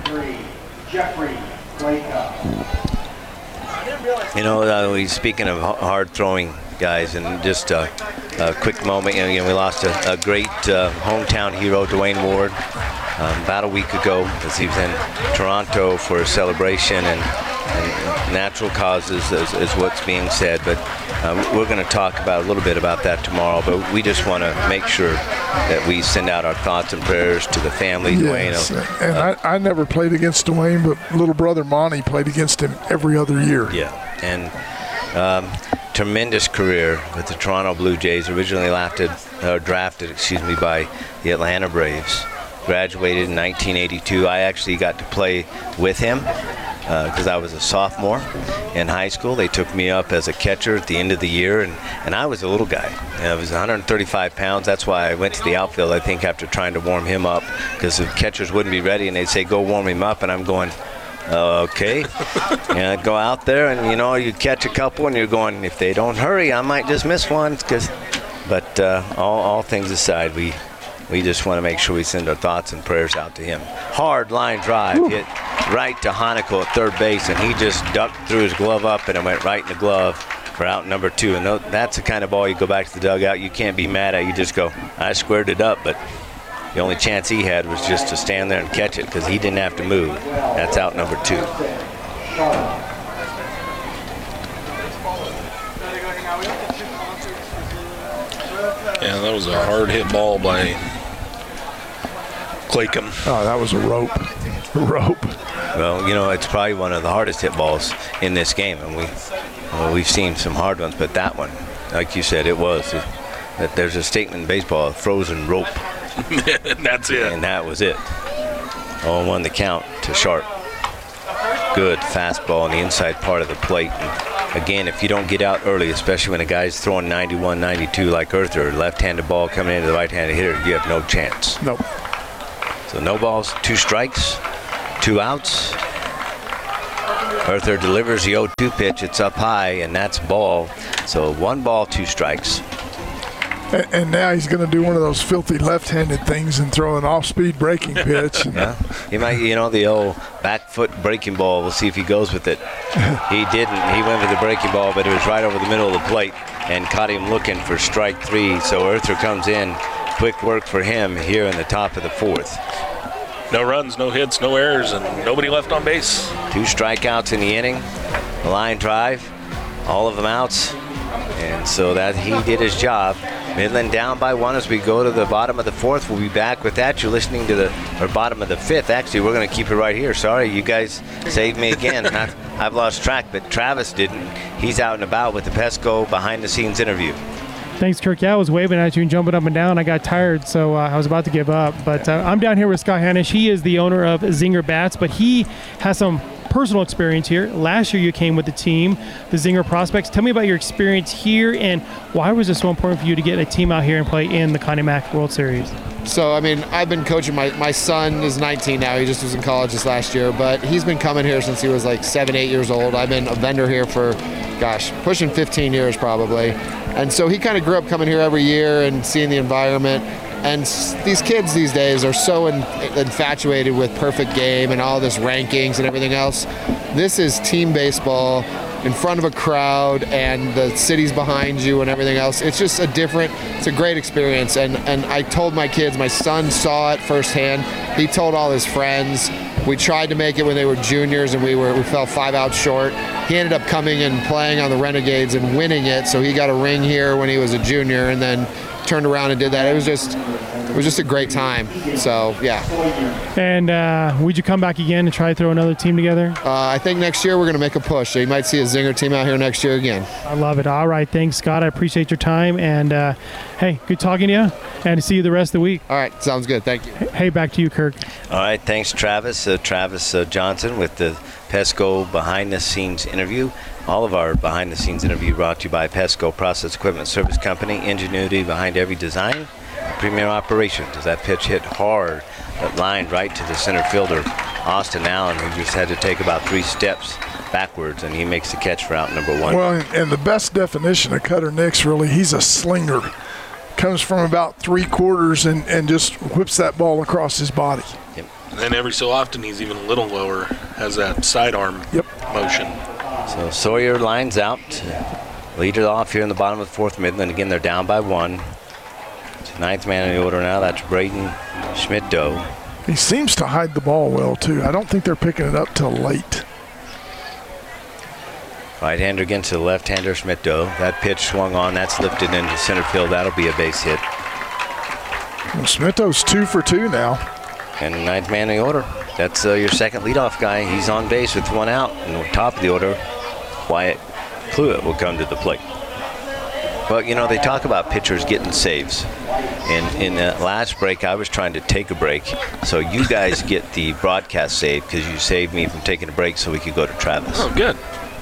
You know, uh, we speaking of hard-throwing guys, and just a, a quick moment, you know, you know we lost a, a great uh, hometown hero, Dwayne Ward, um, about a week ago, as he was in Toronto for a celebration, and, and natural causes is, is what's being said, but uh, we're going to talk about a little bit about that tomorrow, but we just want to make sure that we send out our thoughts and prayers to the family. Yes, Dwayne. and uh, I, I never played against Dwayne, but little brother Monty played against him every other year. Yeah, and um, tremendous career with the Toronto Blue Jays, originally drafted, uh, drafted excuse me, by the Atlanta Braves. Graduated in nineteen eighty-two. I actually got to play with him because uh, I was a sophomore in high school. They took me up as a catcher at the end of the year, and, and I was a little guy. And I was one hundred thirty-five pounds. That's why I went to the outfield, I think, after trying to warm him up, because the catchers wouldn't be ready, and they'd say, go warm him up, and I'm going, okay. And I'd go out there, and, you know, you catch a couple, and you're going, if they don't hurry, I might just miss one. Cause, but uh, all, all things aside, we we just want to make sure we send our thoughts and prayers out to him. Hard line drive, Ooh. hit right to Honicle at third base, and he just ducked, threw his glove up, and it went right in the glove for out number two. And that's the kind of ball you go back to the dugout, you can't be mad at. You just go, I squared it up, but the only chance he had was just to stand there and catch it, because he didn't have to move. That's out number two. Yeah, that was a hard hit ball by Claycomb. Oh, that was a rope. A rope. Well, you know, it's probably one of the hardest hit balls in this game, and we, well, we've seen some hard ones, but that one, like you said, it was. That there's a statement in baseball, a frozen rope. That's it. And that was it. oh one the count to Sharp. good fastball on the inside part of the plate. And again, if you don't get out early, especially when a guy's throwing ninety-one, ninety-two like Earther, left-handed ball coming into the right-handed hitter, you have no chance. Nope. So no balls, two strikes, two outs. Earther delivers the oh two pitch. It's up high, and that's ball. So one ball, two strikes. And, and now he's going to do one of those filthy left-handed things and throw an off-speed breaking pitch. Yeah, he might, you know, the old back foot breaking ball. We'll see if he goes with it. He didn't. He went with the breaking ball, but it was right over the middle of the plate and caught him looking for strike three. So Earther comes in. Quick work for him here in the top of the fourth. No runs, no hits, no errors, and nobody left on base. Two strikeouts in the inning. A line drive, all of them outs. And so that he did his job. Midland down by one as we go to the bottom of the fourth. We'll be back with that. You're listening to the or bottom of the fifth. Actually, we're going to keep it right here. Sorry, you guys saved me again. I've, I've lost track, but Travis didn't. He's out and about with the Pesco behind-the-scenes interview. Thanks, Kirk. Yeah, I was waving at you and jumping up and down. I got tired, so uh, I was about to give up. But uh, I'm down here with Scott Hanisch. He is the owner of Zinger Bats, but he has some personal experience here. Last year you came with the team, the Zinger Prospects. Tell me about your experience here and why was it so important for you to get a team out here and play in the Connie Mack World Series? So, I mean, I've been coaching. My, my son is nineteen now. He just was in college this last year, but he's been coming here since he was like seven, eight years old. I've been a vendor here for, gosh, pushing fifteen years probably. And so he kind of grew up coming here every year and seeing the environment. And these kids these days are so in, infatuated with perfect game and all this rankings and everything else. This is team baseball in front of a crowd and the city's behind you and everything else. It's just a different, it's a great experience. And, and I told my kids, my son saw it firsthand. He told all his friends. We tried to make it when they were juniors and we were we fell five outs short. He ended up coming and playing on the Renegades and winning it. So he got a ring here when he was a junior and then turned around and did that. It was just it was just a great time. So yeah. And uh, would you come back again and try to throw another team together? Uh, I think next year we're going to make a push. So you might see a Zinger team out here next year again. I love it. All right, thanks, Scott. I appreciate your time. And uh, hey, good talking to you. And see you the rest of the week. All right, sounds good. Thank you. Hey, back to you, Kirk. All right, thanks, Travis. Uh, Travis uh, Johnson with the Pesco behind-the-scenes interview. All of our behind-the-scenes interview brought to you by Pesco Process Equipment Service Company. Ingenuity behind every design. Premier operation. Does that pitch hit hard? That lined right to the center fielder, Austin Allen, who just had to take about three steps backwards, and he makes the catch for out number one. Well, and the best definition of Cutter Nix, really, he's a slinger. Comes from about three quarters and, and just whips that ball across his body. Yep. And then every so often he's even a little lower, has that sidearm yep. motion. So Sawyer lines out, lead it off here in the bottom of the fourth. Midland. Again, they're down by one. Ninth man in the order now, that's Braden Schmidt-Doe. He seems to hide the ball well, too. I don't think they're picking it up till late. Right-hander against the left-hander, Schmidt-Doe. That pitch swung on, that's lifted into center field. That'll be a base hit. Well, Schmidt-Doe's two for two now. And ninth man in the order. That's uh, your second leadoff guy. He's on base with one out. And on top of the order, Wyatt Pluitt will come to the plate. Well, you know, they talk about pitchers getting saves. And in the last break, I was trying to take a break. So you guys get the broadcast save because you saved me from taking a break so we could go to Travis. Oh, good.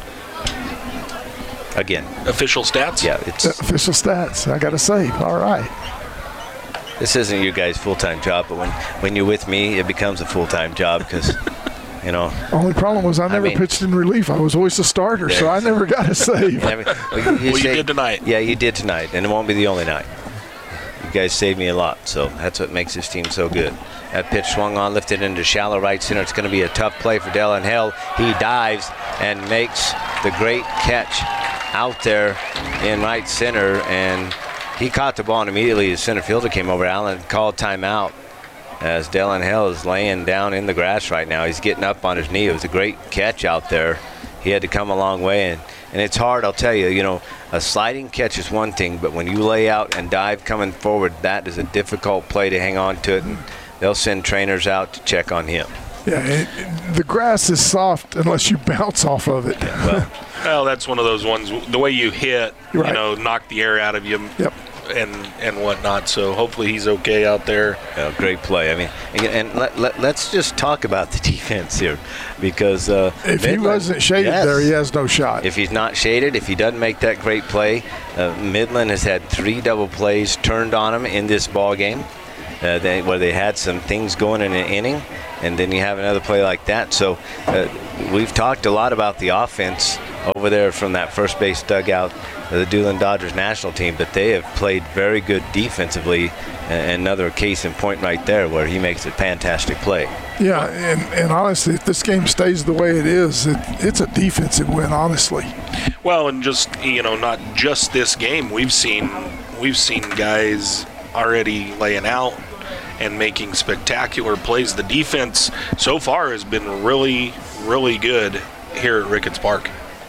Again. Official stats? Yeah. it's Official stats. I got a save. All right. This isn't your guys' full-time job, but when, when you're with me, it becomes a full-time job because, you know. Only problem was I never I mean, pitched in relief. I was always a starter, so I never got a save. I mean, well, you, you, well, say, you did tonight. Yeah, you did tonight, and it won't be the only night. You guys saved me a lot, so that's what makes this team so good. That pitch swung on, lifted into shallow right center. It's going to be a tough play for Dallin Hale. He dives and makes the great catch out there in right center, and he caught the ball, and immediately the center fielder came over. Allen called timeout as Dallin Hale is laying down in the grass right now. He's getting up on his knee. It was a great catch out there. He had to come a long way, and, and it's hard, I'll tell you. You know, a sliding catch is one thing, but when you lay out and dive coming forward, that is a difficult play to hang on to it, and they'll send trainers out to check on him. Yeah, it, it, the grass is soft unless you bounce off of it. Yeah, well, well, that's one of those ones. The way you hit, right. you know, knock the air out of you. Yep. and and whatnot. So hopefully he's okay out there. Yeah, great play. I mean, and, and let, let, let's just talk about the defense here, because uh, if Midland, he wasn't shaded yes, there, he has no shot. If he's not shaded, if he doesn't make that great play, uh, Midland has had three double plays turned on him in this ball game, uh, they, where they had some things going in an inning, and then you have another play like that. So uh, we've talked a lot about the offense over there from that first base dugout, the Doolin Dodgers national team, but they have played very good defensively. Another case in point right there where he makes a fantastic play. Yeah, and, and honestly, if this game stays the way it is, it, it's a defensive win, honestly. Well, and just, you know, not just this game. We've seen we've seen guys already laying out and making spectacular plays. The defense so far has been really, really good here at Ricketts Park.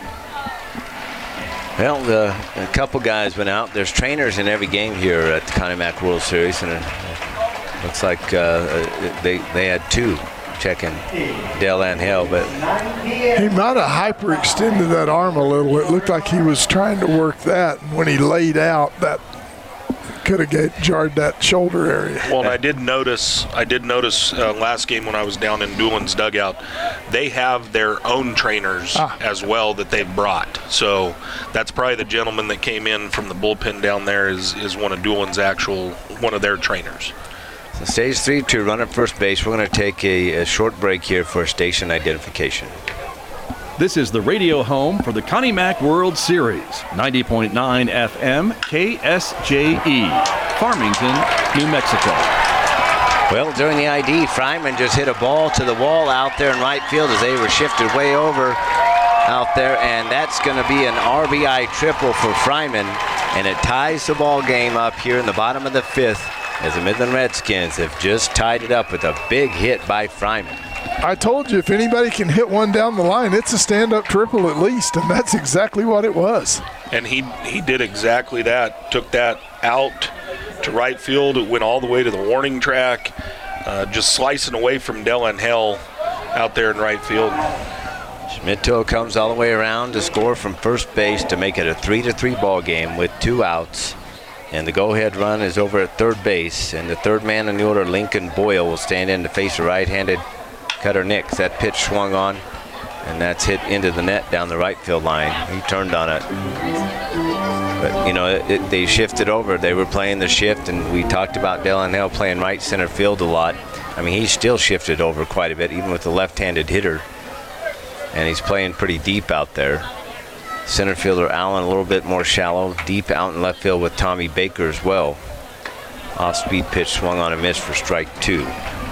Well, the, a couple guys went out. There's trainers in every game here at the Connie Mack World Series, and it looks like uh, they they had two checking Dale Angel, but he might have hyperextended that arm a little. It looked like he was trying to work that, and when he laid out, that could have jarred that shoulder area. Well, and I did notice, I did notice uh, last game when I was down in Doolin's dugout, they have their own trainers ah. as well that they've brought. So that's probably the gentleman that came in from the bullpen down there is, is one of Doolin's actual, one of their trainers. So stage three to run at first base. We're going to take a, a short break here for station identification. This is the radio home for the Connie Mack World Series, ninety point nine F M, K S J E, Farmington, New Mexico. Well, during the I D, Fryman just hit a ball to the wall out there in right field as they were shifted way over out there, and that's going to be an R B I triple for Fryman, and it ties the ball game up here in the bottom of the fifth as the Midland Redskins have just tied it up with a big hit by Fryman. I told you, if anybody can hit one down the line, it's a stand-up triple at least, and that's exactly what it was. And he he did exactly that. Took that out to right field. It went all the way to the warning track, uh, just slicing away from Del Angel out there in right field. Schmidto comes all the way around to score from first base to make it a three to three ball game with two outs. And the go-ahead run is over at third base, and the third man in the order, Lincoln Boyle, will stand in to face a right-handed Cutter Nix. That pitch swung on, and that's hit into the net down the right field line. He turned on it. But, you know, it, it, they shifted over. They were playing the shift, and we talked about Del Angel playing right center field a lot. I mean, he's still shifted over quite a bit, even with the left-handed hitter. And he's playing pretty deep out there. Center fielder Allen a little bit more shallow, deep out in left field with Tommy Baker as well. Off-speed pitch swung on a miss for strike two.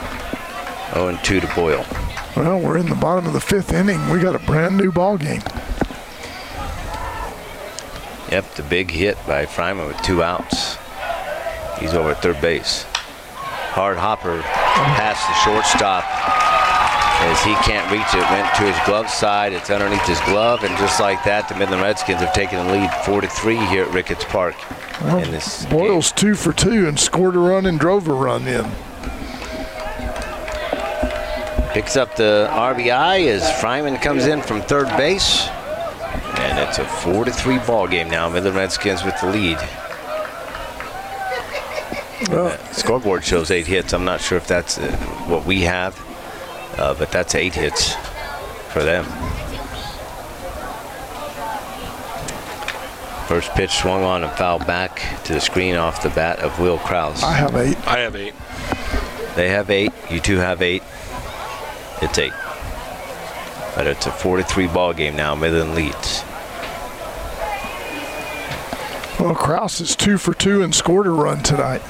oh and two to Boyle. Well, we're in the bottom of the fifth inning. We got a brand new ball game. Yep, the big hit by Fryman with two outs. He's over at third base. Hard hopper past the shortstop as he can't reach it. Went to his glove side. It's underneath his glove, and just like that, the Midland Redskins have taken the lead four to three here at Ricketts Park. Well, in this Boyle's game. two for two and scored a run and drove a run in. Picks up the R B I as Fryman comes in from third base. And it's a four to three ball game now. Midland Redskins with the lead. Well, the scoreboard shows eight hits. I'm not sure if that's uh, what we have, uh, but that's eight hits for them. First pitch swung on and fouled back to the screen off the bat of Will Krause. I have eight. I have eight. They have eight. You two have eight. It's eight. But it's a four to three ball game now. Midland leads. Well, Krause is two for two and scored a run tonight.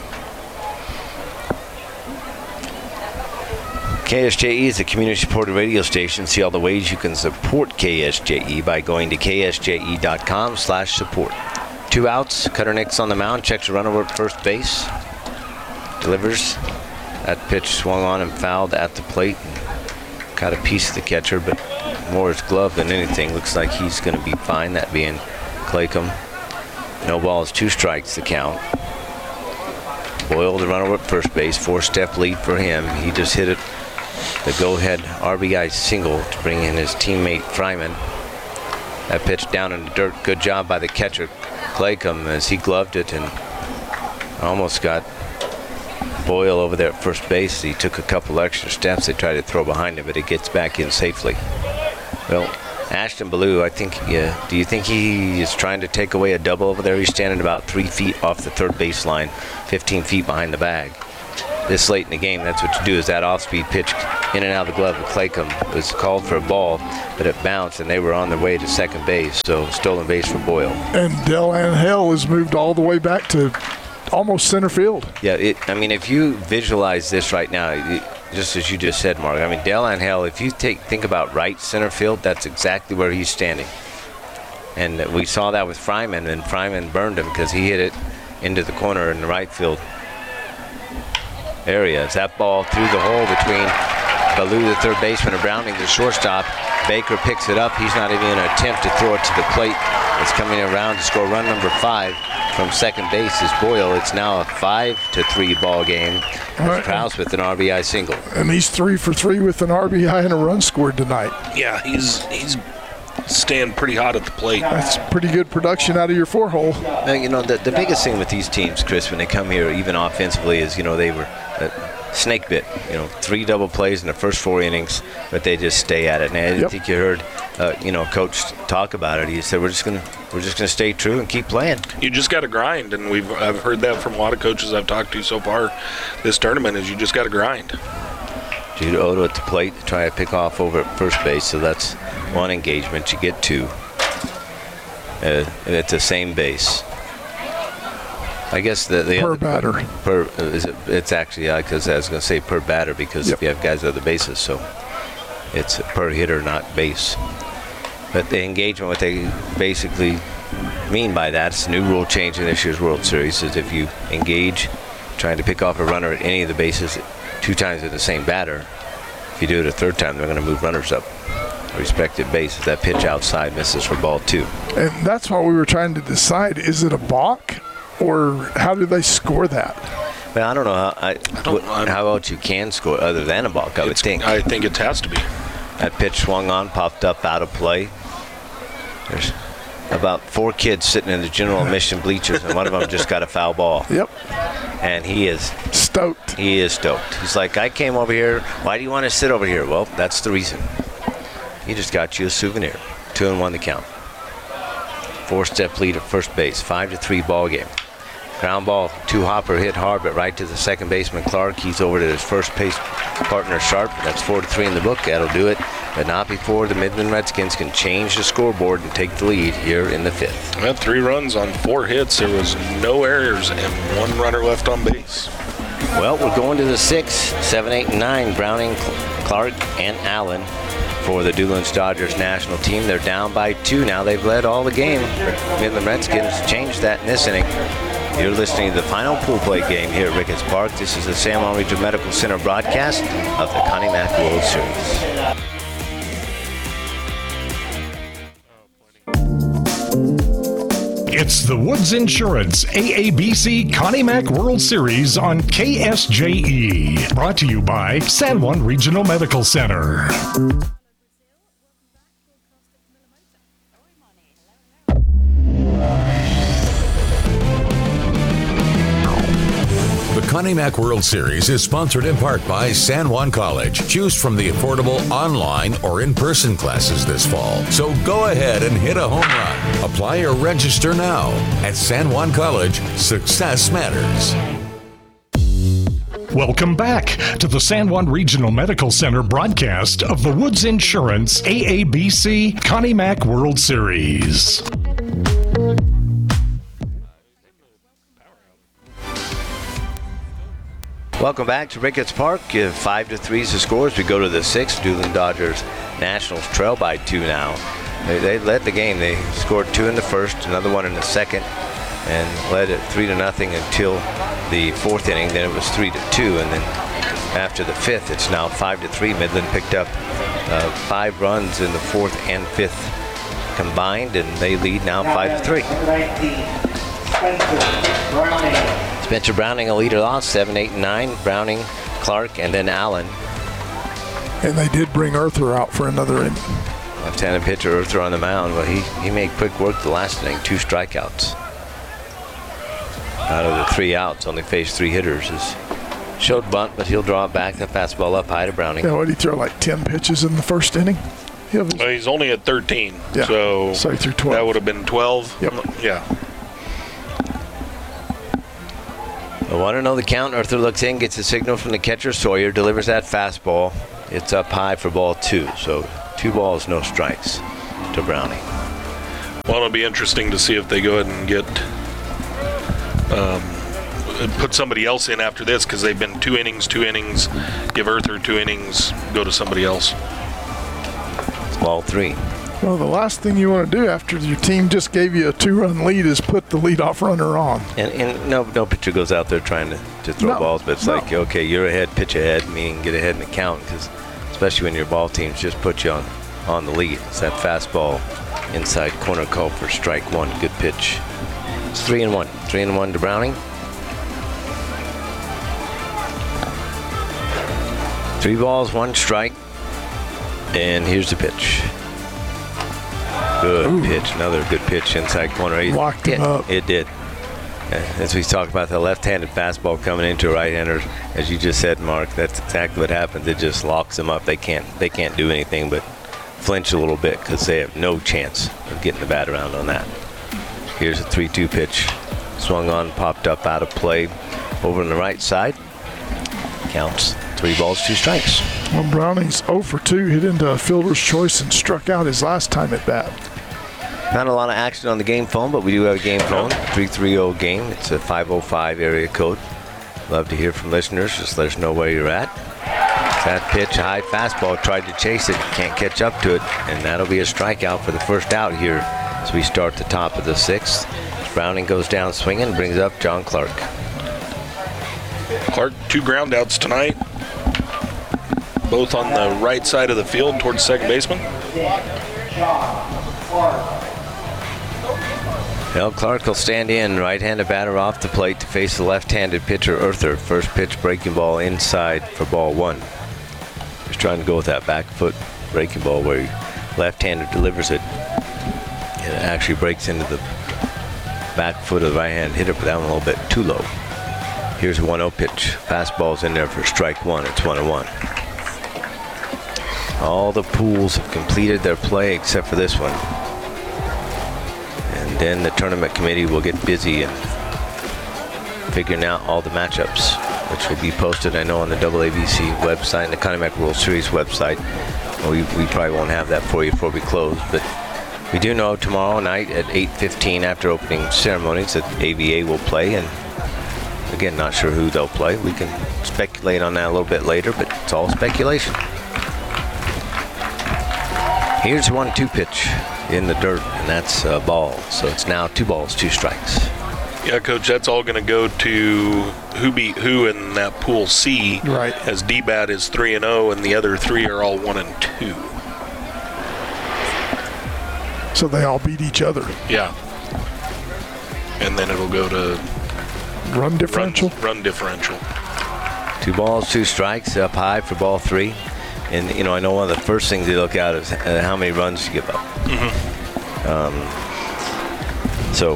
K S J E is a community-supported radio station. See all the ways you can support K S J E by going to K S J E dot com slash support. Two outs. Cutter Nix on the mound. Checks a runner at first base. Delivers. That pitch swung on and fouled at the plate. Got a piece of the catcher, but more his glove than anything. Looks like he's going to be fine, that being Claycomb. No balls, two strikes the count. Boyle, the runner at first base, four-step lead for him. He just hit it, the go-ahead R B I single to bring in his teammate Fryman. That pitch down in the dirt. Good job by the catcher Claycomb as he gloved it and almost got Boyle over there at first base. He took a couple extra steps. They tried to throw behind him, but it gets back in safely. Well, Ashton Ballou, I think, yeah, do you think he is trying to take away a double over there? He's standing about three feet off the third base line, fifteen feet behind the bag. This late in the game, that's what you do, is that off-speed pitch in and out of the glove of Claycomb was called for a ball, but it bounced, and they were on their way to second base, so stolen base for Boyle. And Del Angel has moved all the way back to almost center field. Yeah, it, I mean, if you visualize this right now, it, just as you just said, Mark, I mean, Del Angel, if you take think about right center field, that's exactly where he's standing. And we saw that with Fryman, and Fryman burned him because he hit it into the corner in the right field area. It's that ball through the hole between Ballou, the third baseman, and Browning, the shortstop. Baker picks it up. He's not even going to attempt to throw it to the plate. It's coming around to score run number five from second base is Boyle. It's now a five to three ball game. Right. Krause with an R B I single. And he's three for three with an R B I and a run scored tonight. Yeah, he's he's staying pretty hot at the plate. That's pretty good production out of your four hole. Now, you know, the, the biggest thing with these teams, Chris, when they come here, even offensively, is, you know, they were uh, snake bit. You know, three double plays in the first four innings, but they just stay at it. And I didn't yep. think you heard, uh, you know, Coach talk about it. He said, we're just gonna we're just gonna stay true and keep playing. You just got to grind, and we've I've heard that from a lot of coaches I've talked to so far this tournament. Is you just got to grind. Jude Odo at the plate to try to pick off over at first base, so that's one engagement. You get two uh, at the same base. I guess the, the per other, batter. Per is it, it's actually because uh, I was going to say per batter because yep. if you have guys on the bases, so it's per hitter, not base. But the engagement, what they basically mean by that, it's a new rule change in this year's World Series, is if you engage trying to pick off a runner at any of the bases two times at the same batter, if you do it a third time, they're going to move runners up respective bases. That pitch outside misses for ball two. And that's what we were trying to decide. Is it a balk, or how do they score that? Well, I don't know how, I, I don't, what, how else you can score other than a balk, I would think. I think it has to be. That pitch swung on, popped up, out of play. There's about four kids sitting in the general admission bleachers, and one of them just got a foul ball. Yep. And he is stoked. He is stoked. He's like, I came over here. Why do you want to sit over here? Well, that's the reason. He just got you a souvenir. Two and one to count. Four-step lead at first base. Five to three ball game. Ground ball, two hopper hit hard, but right to the second baseman Clark. He's over to his first base partner Sharp. That's four to three in the book. That'll do it, but not before the Midland Redskins can change the scoreboard and take the lead here in the fifth. Well, three runs on four hits. There was no errors and one runner left on base. Well, we're going to the sixth, seven, eight, and nine. Browning, Clark, and Allen for the Doolin's Dodgers national team. They're down by two now. They've led all the game. Midland Redskins changed that in this inning. You're listening to the final pool play game here at Ricketts Park. This is the San Juan Regional Medical Center broadcast of the Connie Mack World Series. It's the Woods Insurance A A B C Connie Mack World Series on K S J E. Brought to you by San Juan Regional Medical Center. The Connie Mack World Series is sponsored in part by San Juan College. Choose from the affordable online or in-person classes this fall. So go ahead and hit a home run. Apply or register now. At San Juan College, success matters. Welcome back to the San Juan Regional Medical Center broadcast of the Woods Insurance A A B C Connie Mack World Series. Welcome back to Ricketts Park. Uh, five to three is the score as we go to the sixth. Dooling Dodgers Nationals trail by two now. They, they led the game. They scored two in the first, another one in the second, and led it three to nothing until the fourth inning. Then it was three to two, and then after the fifth, it's now five to three. Midland picked up uh, five runs in the fourth and fifth combined, and they lead now five to three. Spencer Browning a leader loss, seven, eight, and nine. Browning, Clark, and then Allen. And they did bring Arthur out for another inning. Left-handed pitcher Arthur on the mound, but he, he made quick work the last inning, two strikeouts. out of the three outs, only faced three hitters. Is showed bunt, but he'll draw it back. The fastball up high to Browning. Yeah, what did he throw, like ten pitches in the first inning? Well, he's only at thirteen, Yeah. so, So he threw twelve. that would have been twelve. Yep. Yeah. I want to know the count. Arthur looks in, gets a signal from the catcher. Sawyer delivers that fastball. It's up high for ball two. So two balls, no strikes to Browning. Well, it'll be interesting to see if they go ahead and get um, put somebody else in after this, because they've been two innings, two innings. Give Arthur two innings, go to somebody else. Ball three. Well, the last thing you want to do after your team just gave you a two-run lead is put the leadoff runner on. And, and no no pitcher goes out there trying to, to throw No, balls, but it's no. like, okay, you're ahead, pitch ahead, meaning get ahead in the count, because especially when your ball teams just put you on, on the lead. It's that fastball inside corner call for strike one. Good pitch. It's three and one. Three and one to Browning. Three balls, one strike. And here's the pitch. Good Ooh. pitch. Another good pitch inside corner. He- Locked him it, up. It did. Uh, As we talked about the left-handed fastball coming into a right-hander, as you just said, Mark, that's exactly what happens. It just locks them up. They can't they can't do anything but flinch a little bit because they have no chance of getting the bat around on that. Here's a three two pitch. Swung on, popped up out of play over on the right side. Counts three balls, two strikes. Well, Browning's oh for two, hit into a fielder's choice and struck out his last time at bat. Not a lot of action on the game phone, but we do have a game phone, three three zero game. It's a five oh five area code. Love to hear from listeners. Just let us know where you're at. That pitch, high fastball, tried to chase it, can't catch up to it, and that'll be a strikeout for the first out here as we start the top of the sixth. Browning goes down swinging, brings up John Clark. Clark, two ground outs tonight, both on the right side of the field towards second baseman. Well, Clark will stand in, right-handed batter off the plate to face the left-handed pitcher, Arthur. First pitch, breaking ball inside for ball one. Just trying to go with that back foot breaking ball where he left-handed delivers it. And it actually breaks into the back foot of the right-handed hitter, but that one a little bit too low. Here's a one oh pitch. Fastball's in there for strike one. It's one and one. All the pools have completed their play except for this one. And then the tournament committee will get busy in figuring out all the matchups, which will be posted, I know, on the A A B C website and the Connie Mack World Series website. We, we probably won't have that for you before we close, but we do know tomorrow night at eight fifteen after opening ceremonies that A V A will play, and again, not sure who they'll play. We can speculate on that a little bit later, but it's all speculation. Here's a one two pitch in the dirt, and that's a ball. So it's now two balls, two strikes. Yeah, Coach, that's all going to go to who beat who in that pool C. Right. As D-Bat is three and oh, and the other three are all one and two. So they all beat each other. Yeah. And then it'll go to Run differential? Run, run differential. Two balls, two strikes, up high for ball three. And, you know, I know one of the first things they look at is uh, how many runs you give up. Mm-hmm. Um, so,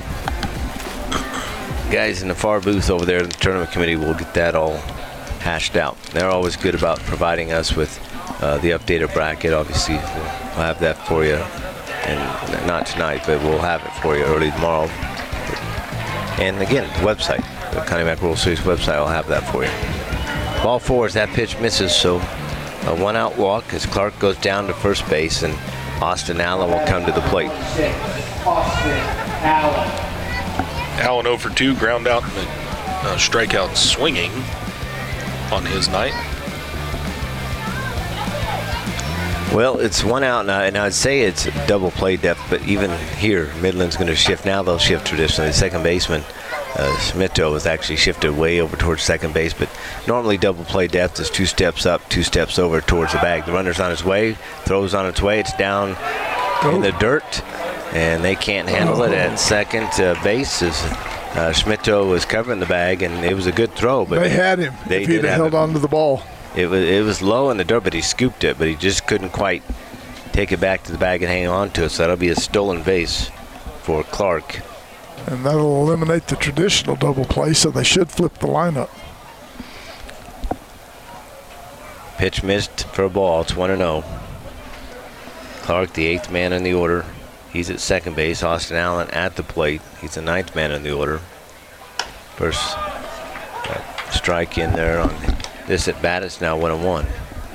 guys in the far booth over there in the tournament committee will get that all hashed out. They're always good about providing us with uh, the updated bracket. Obviously, we'll, we'll have that for you. And not tonight, but we'll have it for you early tomorrow. And again, the website, the Connie Mack World Series website, will have that for you. Ball four as that pitch misses, so a one-out walk as Clark goes down to first base, and Austin Allen will come to the plate. Allen oh for two, ground out, and the uh, strikeout swinging on his night. Well, it's one out, and, I, and I'd say it's double play depth, but even here, Midland's going to shift. Now they'll shift traditionally. The second baseman, uh, Smito, was actually shifted way over towards second base, but normally double play depth is two steps up, two steps over towards the bag. The runner's on his way, throws on its way. It's down in the dirt, and they can't handle it at second uh, base as uh, Smito was covering the bag, and it was a good throw. But They had him They if he'd did have have held him. on to the ball. It was it was low in the dirt, but he scooped it, but he just couldn't quite take it back to the bag and hang on to it. So that'll be a stolen base for Clark And that'll eliminate the traditional double play, so they should flip the lineup. Pitch missed for a ball. It's one and oh. Clark, the eighth man in the order. He's at second base. Austin Allen at the plate. He's the ninth man in the order. First uh, strike in there on this at bat. It's now one and one.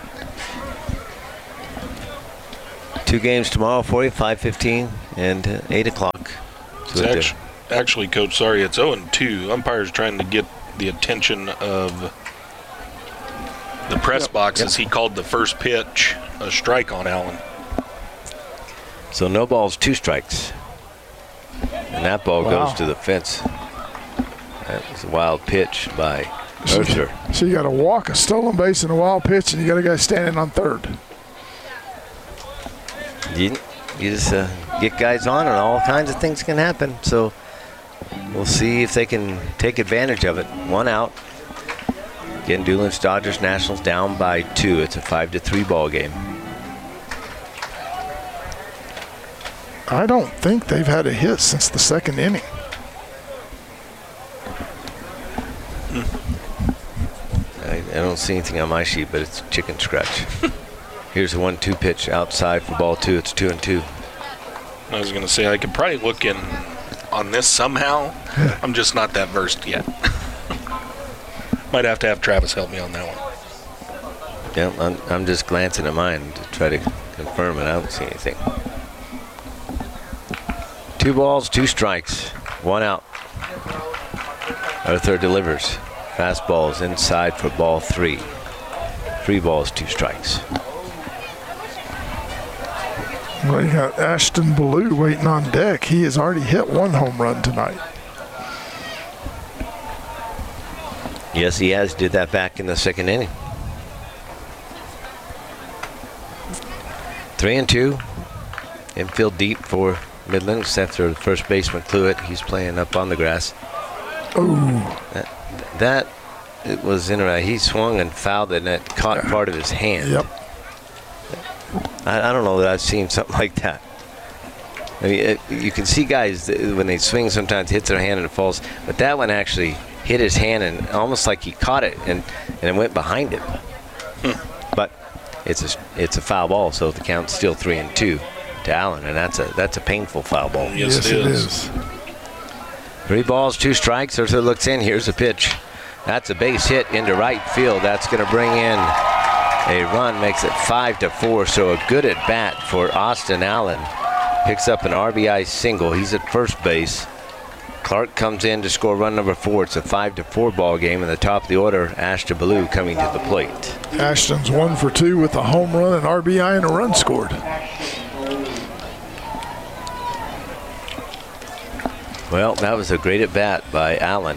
Two games tomorrow for you, five fifteen and uh, eight o'clock. It's actually, actually, Coach, sorry, it's oh and two. Umpire's trying to get the attention of the press Yep. boxes. Yep. He called the first pitch a strike on Allen. So no balls, two strikes. And that ball Wow. goes to the fence. That was a wild pitch by Urther. So you got to walk, a stolen base, and a wild pitch, and you got a guy standing on third. You, you just uh, get guys on, and all kinds of things can happen. So we'll see if they can take advantage of it. One out. Again, Doolin's Dodgers Nationals down by two. It's a five to three ball game. I don't think they've had a hit since the second inning. I, I don't see anything on my sheet, but it's chicken scratch. Here's a one two pitch outside for ball two. It's two and two. I was going to say I could probably look in on this somehow. I'm just not that versed yet. Might have to have Travis help me on that one. Yeah, I'm, I'm just glancing at mine to try to confirm it. I don't see anything. Two balls, two strikes, one out. Urther delivers. Fastball's inside for ball three. Three balls, two strikes. Well, you got Ashton Ballou waiting on deck. He has already hit one home run tonight. Yes, he has. Did that back in the second inning. Three and two. Infield deep for Midland, except for first baseman Cluett. He's playing up on the grass. Oh. That, that it was interesting. He swung and fouled it, and it caught part of his hand. Yep. I, I don't know that I've seen something like that. I mean, it, you can see guys when they swing sometimes hits their hand and it falls, but that one actually hit his hand and almost like he caught it and, and it went behind him. Hmm. But it's a it's a foul ball, so the count's still three and two to Allen, and that's a that's a painful foul ball. Yes, yes it, it is. is. Three balls, two strikes. Urther looks in. Here's a pitch. That's a base hit into right field. That's going to bring in a run, makes it five to four. So a good at bat for Austin Allen. Picks up an R B I single. He's at first base. Clark comes in to score run number four. It's a five to four ball game. In the top of the order, Ashton Ballou coming to the plate. Ashton's one for two with a home run, an R B I, and a run scored. Well, that was a great at bat by Allen.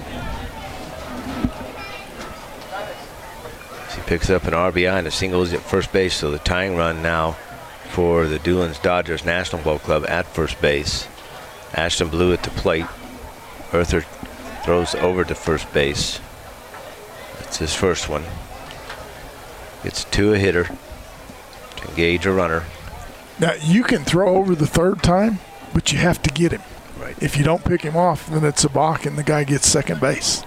He picks up an R B I and a single at first base, so the tying run now for the Doolin's Dodgers National Ball Club at first base. Ashton Ballou at the plate. Urther throws over to first base. That's his first one. Gets to a hitter to engage a runner. Now, you can throw over the third time, but you have to get him. Right. If you don't pick him off, then it's a balk and the guy gets second base.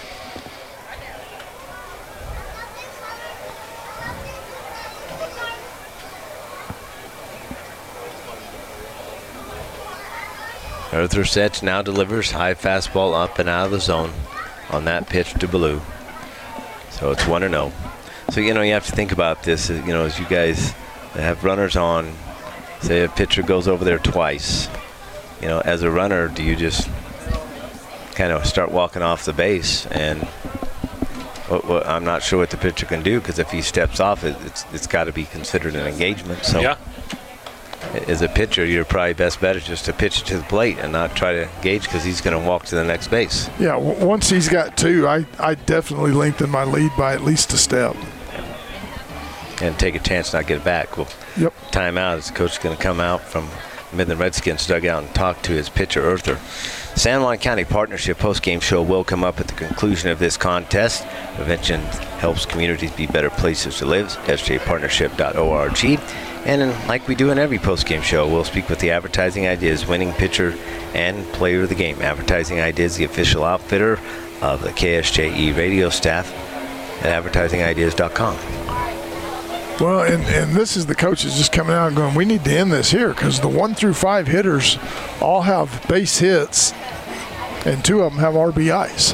Urther sets, now delivers high fastball up and out of the zone on that pitch to Ballou. So it's one and oh. So, you know, you have to think about this, you know, as you guys have runners on, say a pitcher goes over there twice. You know, as a runner, do you just kind of start walking off the base? And what, what, I'm not sure what the pitcher can do, because if he steps off, it, it's it's got to be considered an engagement. So yeah. As a pitcher, your probably best bet is just to pitch it to the plate and not try to engage, because he's going to walk to the next base. Yeah, w- once he's got two, I, I definitely lengthen my lead by at least a step. And take a chance not get it back. Well, yep. Timeout is the coach going to come out from Midland Redskins dugout and talk to his pitcher, Earther. San Juan County Partnership postgame show will come up at the conclusion of this contest. Prevention helps communities be better places to live, s j partnership dot org. And in, like we do in every postgame show, we'll speak with the Advertising Ideas winning pitcher and player of the game. Advertising Ideas, the official outfitter of the K S J E radio staff at advertising ideas dot com. Well, and, and this is the coaches just coming out and going, we need to end this here because the one through five hitters all have base hits and two of them have R B Is.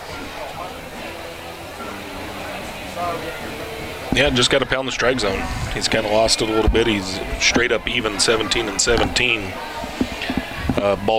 Yeah, just got to pound the strike zone. He's kind of lost it a little bit. He's straight up even seventeen and seventeen. Uh, ball